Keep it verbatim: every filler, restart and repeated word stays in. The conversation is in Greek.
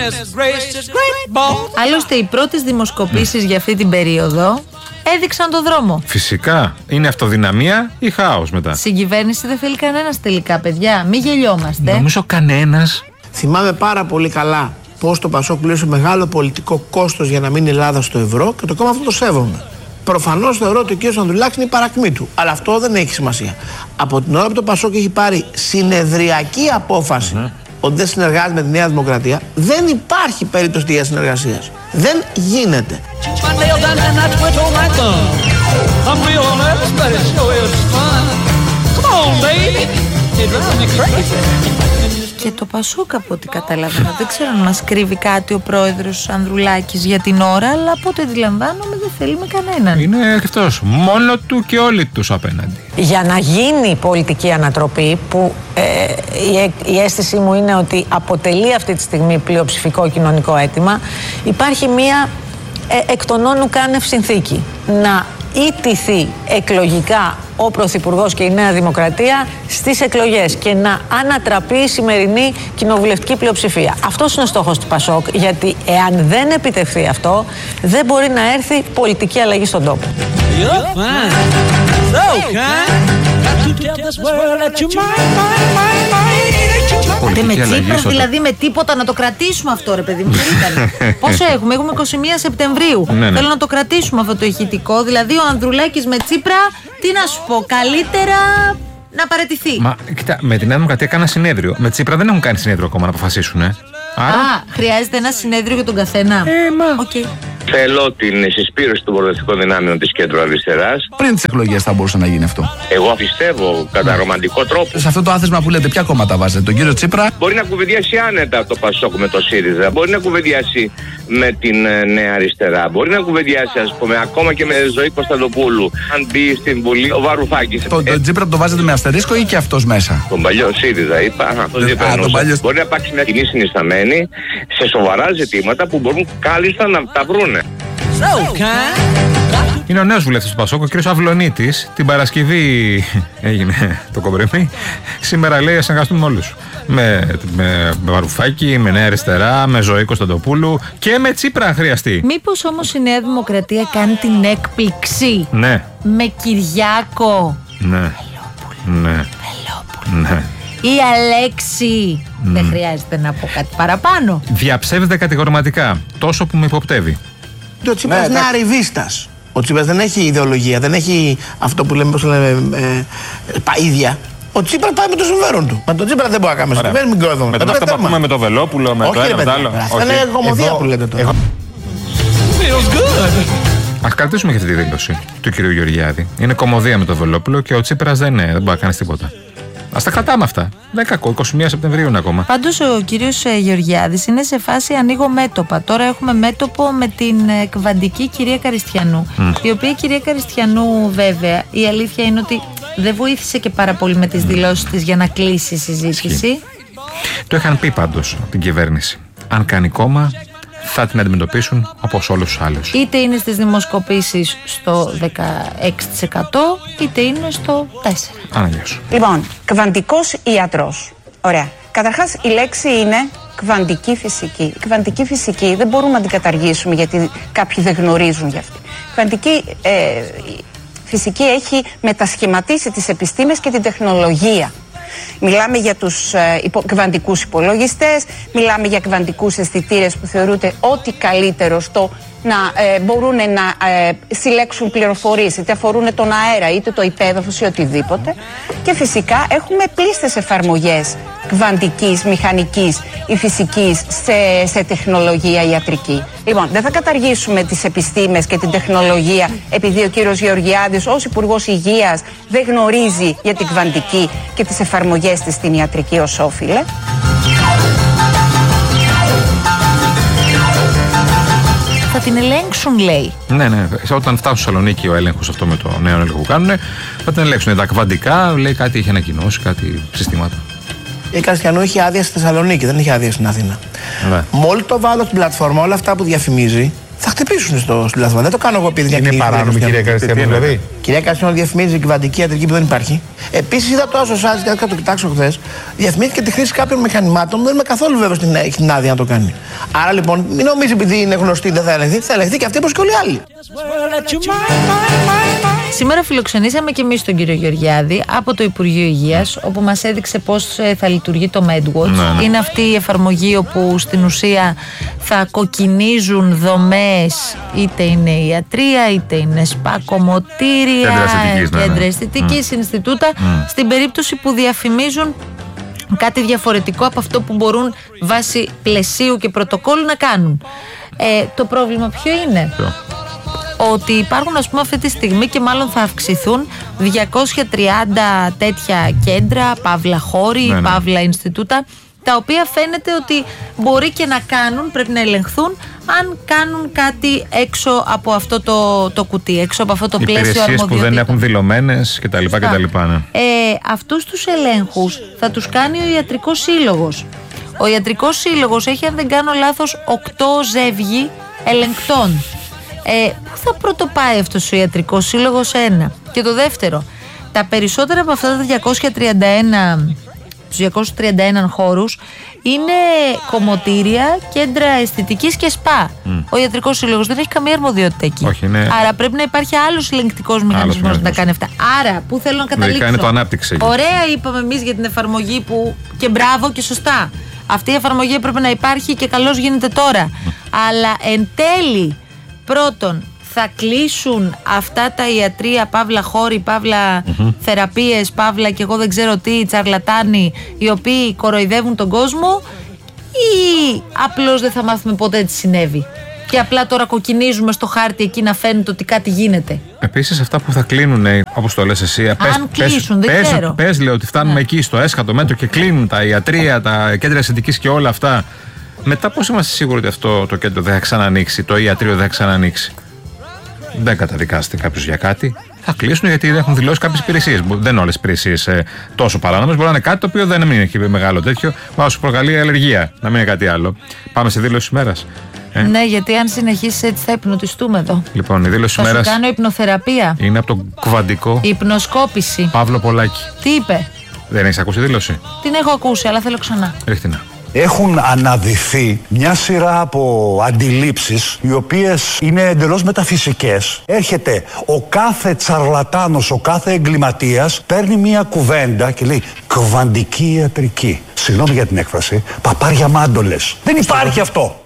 Άλλωστε, οι πρώτες δημοσκοπήσεις για αυτή την περίοδο έδειξαν το δρόμο. Φυσικά. Είναι αυτοδυναμία ή χάος μετά. Συγκυβέρνηση δεν θέλει κανένας τελικά, παιδιά. Μην γελιόμαστε. Νομίζω κανένας. Θυμάμαι πάρα πολύ καλά πώς το Πασόκ πλήρωσε μεγάλο πολιτικό κόστος για να μείνει η Ελλάδα στο ευρώ και το κόμμα αυτό το σέβομαι. Προφανώς θεωρώ ότι ο κ. Ανδρουλάκης είναι η παρακμή του. Αλλά αυτό δεν έχει σημασία. Από την ώρα που το Πασόκ έχει πάρει συνεδριακή απόφαση mm-hmm. ότι δεν συνεργάζεται με τη Νέα Δημοκρατία, δεν υπάρχει περίπτωση τέτοιας συνεργασίας. Δεν γίνεται. Και το Πασόκ, από ό,τι καταλαβαίνω, δεν ξέρω αν μας κρύβει κάτι ο πρόεδρος Ανδρουλάκης για την ώρα, αλλά από ό,τι αντιλαμβάνομαι δεν θέλει με κανέναν. Είναι αυτός, μόνο του και όλοι τους απέναντι. Για να γίνει πολιτική ανατροπή, που ε, η, η αίσθησή μου είναι ότι αποτελεί αυτή τη στιγμή πλειοψηφικό κοινωνικό αίτημα, υπάρχει μία ε, εκ των όνου κάνευ συνθήκη. Να ιτηθεί εκλογικά ο Πρωθυπουργός και η Νέα Δημοκρατία στις εκλογές και να ανατραπεί η σημερινή κοινοβουλευτική πλειοψηφία. Αυτός είναι ο στόχος του Πασόκ, γιατί εάν δεν επιτευχθεί αυτό, δεν μπορεί να έρθει πολιτική αλλαγή στον τόπο. Ούτε με Τσίπρα, δηλαδή με τίποτα να το κρατήσουμε αυτό, ρε παιδί μου. Πόσο έχουμε, έχουμε εικοστή πρώτη Σεπτεμβρίου. Ναι, ναι. Θέλω να το κρατήσουμε αυτό το ηχητικό. Δηλαδή ο Ανδρουλάκης με Τσίπρα, τι να σου πω, καλύτερα να παραιτηθεί. Μα κοίτα, με την Νέα Δημοκρατία κάνα συνέδριο. Με Τσίπρα δεν έχουν κάνει συνέδριο ακόμα να αποφασίσουν. Ε. Άρα... Α, χρειάζεται ένα συνέδριο για τον καθένα. Ε, μα. Okay. Θέλω την συσπήρωση των προοδευτικών δυνάμεων της κέντρο-αριστεράς. Πριν τις εκλογές θα μπορούσε να γίνει αυτό. Εγώ πιστεύω κατά ρομαντικό τρόπο. Σε αυτό το άθεσμα που λέτε, ποια κόμματα βάζετε, τον κύριο Τσίπρα? Μπορεί να κουβεντιάσει άνετα το Πασόκ με το ΣΥΡΙΖΑ. Μπορεί να κουβεντιάσει με την ε, Νέα Αριστερά. Μπορεί να κουβεντιάσει, ας πούμε, ακόμα και με Ζωή Κωνσταντοπούλου. Αν μπει στην Βουλή ο Βαρουφάκης. Τον ε, το Τσίπρα το βάζετε με αστερίσκο ή και αυτός μέσα? Τον παλιό ΣΥΡΙΖΑ, είπα. Α, τον Α, τον παλιό... Μπορεί να υπάρξει μια κοινή συνισταμένη σε σοβαρά ζητήματα που μπορούν κάλλιστα να τα βρούνε. Είναι ο νέος βουλευτής του Πασόκ, ο κ. Αυλωνίτης. Την Παρασκευή έγινε το κομπρεμί. Σήμερα λέει: ας συνεργαστούμε όλους. Με, με Βαρουφάκη, με Νέα Αριστερά, με Ζωή Κωνσταντοπούλου και με Τσίπρα, αν χρειαστεί. Μήπως όμως η Νέα Δημοκρατία κάνει την έκπληξη? Ναι. Με Κυριάκο. Ναι. Βελόπουλο. Ναι. Βελόπουλο. Ναι. Ή Αλέξη. Mm. Δεν χρειάζεται να πω κάτι παραπάνω. Διαψεύδεται κατηγορηματικά. Τόσο που με υποπτεύει. Ο Τσίπρας είναι αριβίστας. Ο Τσίπρας δεν έχει ιδεολογία, δεν έχει αυτό που λέμε, πώς λέμε, ε, ε, παΐδια. Ο Τσίπρας πάει με το συμφέρον του. Μα τον Τσίπρα δεν μπορεί να κάνουμε συμφέρον, μην κρόβουμε. Με τον αυτό που ακούμε με το Βελόπουλο, με όχι, το ένα με το άλλο. Αυτά είναι κομμωδία που λέτε τώρα. Ας κρατήσουμε και αυτή τη δήλωση του κ. Γεωργιάδη. Είναι κομμωδία με το Βελόπουλο και ο Τσίπρας δεν, δεν μπορεί να κάνει τίποτα. Ας τα κρατάμε αυτά. Δεν κακό, εικοστή πρώτη Σεπτεμβρίου είναι ακόμα. Πάντως ο κύριος Γεωργιάδης είναι σε φάση ανοίγω μέτωπα. Τώρα έχουμε μέτωπο με την εκβαντική κυρία Καριστιανού. Mm. Η οποία κυρία Καριστιανού, βέβαια, η αλήθεια είναι ότι δεν βοήθησε και πάρα πολύ με τις δηλώσεις της για να κλείσει η συζήτηση. Σχή. Το είχαν πει πάντως την κυβέρνηση. Αν κάνει κόμμα, θα την αντιμετωπίσουν όπως όλους τους άλλους. Είτε είναι στις δημοσκοπήσεις στο δεκαέξι τοις εκατό, είτε είναι στο τέσσερα τοις εκατό. Αναγκαίως. Λοιπόν, κβαντικός ιατρός. Ωραία. Καταρχάς, η λέξη είναι κβαντική φυσική. Η κβαντική φυσική δεν μπορούμε να την καταργήσουμε γιατί κάποιοι δεν γνωρίζουν γι' αυτή. Η κβαντική ε, φυσική έχει μετασχηματίσει τις επιστήμες και την τεχνολογία. Μιλάμε για τους ε, υπο, κβαντικούς υπολογιστές, μιλάμε για κβαντικούς αισθητήρες που θεωρούνται ό,τι καλύτερο στο να ε, μπορούν να ε, συλλέξουν πληροφορίες, είτε αφορούν τον αέρα, είτε το υπέδαφος ή οτιδήποτε. Και φυσικά έχουμε πλήστες εφαρμογές κβαντικής, μηχανικής ή φυσικής σε, σε τεχνολογία ιατρική. Λοιπόν, δεν θα καταργήσουμε τις επιστήμες και την τεχνολογία επειδή ο κύριος Γεωργιάδης ως Υπουργός Υγείας δεν γνωρίζει για την κβαντική και τις εφαρμογές της στην ιατρική ως όφιλε. Θα την ελέγξουν, λέει. Ναι, ναι. Όταν φτάσουν στο Θεσσαλονίκη ο έλεγχος αυτό με το νέο έλεγχο που κάνουν, θα την ελέγξουν. Τα κβαντικά, λέει κάτι έχει ανακοινώσει, κάτι συστήματα. Η Καριστιανού έχει άδεια στη Θεσσαλονίκη, δεν έχει άδεια στην Αθήνα. Ναι. Μόλις το βάλω στην πλατφόρμα, όλα αυτά που διαφημίζει θα χτυπήσουν στο, στο λάθο. Δεν το κάνω εγώ επειδή είναι παράνομη, κυρία Καριστιανού, δηλαδή. Κυρία Καριστιανού, διαφημίζει κυβαντική ιατρική που δεν υπάρχει. Επίσης, είδα το άσο σας, και το κοιτάξω χθες, διαφημίζει και τη χρήση κάποιων μηχανημάτων που δεν είμαι καθόλου βέβαιος ότι έχει την άδεια να το κάνει. Άρα λοιπόν, μην νομίζει επειδή είναι γνωστή δεν θα ελεγχθεί, θα ελεγχθεί και αυτή όπως και όλοι οι άλλοι. Σήμερα φιλοξενήσαμε και εμείς τον κύριο Γεωργιάδη από το Υπουργείο Υγείας, όπου μας έδειξε πώς θα λειτουργεί το MedWatch. Ναι, ναι. Είναι αυτή η εφαρμογή όπου στην ουσία θα κοκκινίζουν δομές, είτε είναι ιατρία, είτε είναι σπα, κομμωτήρια, κέντρα αισθητικής, ναι, ναι. Ινστιτούτα, mm. στην περίπτωση που διαφημίζουν κάτι διαφορετικό από αυτό που μπορούν βάσει πλαισίου και πρωτοκόλλου να κάνουν. Ε, το πρόβλημα ποιο είναι? Ποιο? Ότι υπάρχουν, ας πούμε, αυτή τη στιγμή και μάλλον θα αυξηθούν διακόσια τριάντα τέτοια κέντρα, παύλα χώροι, ναι, ναι. παύλα Ινστιτούτα, τα οποία φαίνεται ότι μπορεί και να κάνουν, πρέπει να ελεγχθούν αν κάνουν κάτι έξω από αυτό το, το κουτί, έξω από αυτό το πλαίσιο αρμοδιοτήτων. Υπηρεσίες που δεν έχουν δηλωμένες κτλ. κτλ ναι. ε, αυτούς τους ελέγχους θα τους κάνει ο Ιατρικός Σύλλογος. Ο Ιατρικός Σύλλογος έχει, αν δεν κάνω λάθος, οκτώ ζεύγη ελεγκτών. Ε, πού θα πρωτοπάει αυτός ο Ιατρικός Σύλλογος? Ένα. Και το δεύτερο, τα περισσότερα από αυτά τα διακόσια τριάντα ένα, τους διακόσιους τριάντα ένα χώρους είναι κομμωτήρια, κέντρα αισθητικής και σπα. Mm. Ο Ιατρικός Σύλλογος δεν έχει καμία αρμοδιότητα εκεί. Όχι, ναι. Άρα πρέπει να υπάρχει άλλος ελεγκτικός μηχανισμός να τα κάνει αυτά. Άρα, πού θέλω να καταλήξω? Είναι το ανάπτυξη. Ωραία είπαμε εμείς για την εφαρμογή που και μπράβο και σωστά. Αυτή η εφαρμογή έπρεπε να υπάρχει και καλώς γίνεται τώρα. Mm. Αλλά εν τέλει, πρώτον, θα κλείσουν αυτά τα ιατρία, παύλα χώροι, παύλα mm-hmm. θεραπείες, παύλα και εγώ δεν ξέρω τι, τσαρλατάνοι, οι οποίοι κοροϊδεύουν τον κόσμο, ή απλώς δεν θα μάθουμε ποτέ τι συνέβη και απλά τώρα κοκκινίζουμε στο χάρτη εκεί να φαίνεται ότι κάτι γίνεται? Επίσης αυτά που θα κλείνουν, όπως το λες εσύ, αν πες, κλείσουν, πες, δεν πες, ξέρω. Πες, λέω, ότι φτάνουμε yeah. εκεί στο έσχατο μέτρο και κλείνουν τα ιατρία, τα κέντρα αισθητικής και όλα αυτά. Μετά πώς είμαστε σίγουροι ότι αυτό το κέντρο δεν θα ξανανοίξει, το ιατρείο δεν θα ξανανοίξει? Δεν καταδικάζεται κάποιος για κάτι. Θα κλείσουν γιατί δεν έχουν δηλώσει κάποιες υπηρεσίες. Δεν είναι όλες οι υπηρεσίες ε, τόσο παράνομες. Μπορεί να είναι κάτι το οποίο δεν έχει μεγάλο τέτοιο, μα σου προκαλεί αλλεργία. Να μην είναι κάτι άλλο. Πάμε στη δήλωση ημέρας. Ε. Ναι, γιατί αν συνεχίσεις έτσι θα υπνοτιστούμε εδώ. Λοιπόν, η δήλωση θα ημέρας. Θα σου κάνω υπνοθεραπεία. Είναι από το Κβαντικό. Υπνοσκόπηση. Παύλο Πολάκη. Τι είπε? Δεν έχεις ακούσει δήλωση? Την έχω ακούσει, αλλά θέλω ξανά. Ρίχτηνα. Έχουν αναδυθεί μια σειρά από αντιλήψεις οι οποίες είναι εντελώς μεταφυσικές. Έρχεται ο κάθε τσαρλατάνος, ο κάθε εγκληματίας, παίρνει μια κουβέντα και λέει κβαντική ιατρική. Συγγνώμη για την έκφραση, παπάρια μάντολες. Δεν υπάρχει αυτό.